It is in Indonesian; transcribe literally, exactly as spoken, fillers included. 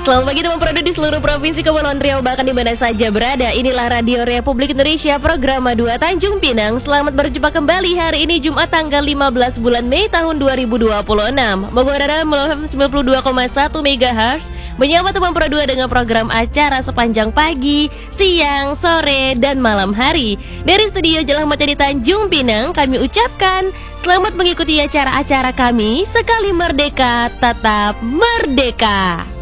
Selamat pagi teman produk di seluruh provinsi Kepulauan Riau, bahkan di mana saja berada. Inilah Radio Republik Indonesia, program dua Tanjung Pinang. Selamat berjumpa kembali hari ini Jumat tanggal lima belas bulan Mei tahun dua ribu dua puluh enam. Mengudara melalui sembilan puluh dua koma satu megahertz, menyapa teman produk dengan program acara sepanjang pagi, siang, sore, dan malam hari. Dari studio Jalan Mata di Tanjung Pinang, kami ucapkan selamat mengikuti acara-acara kami. Sekali merdeka, tetap merdeka.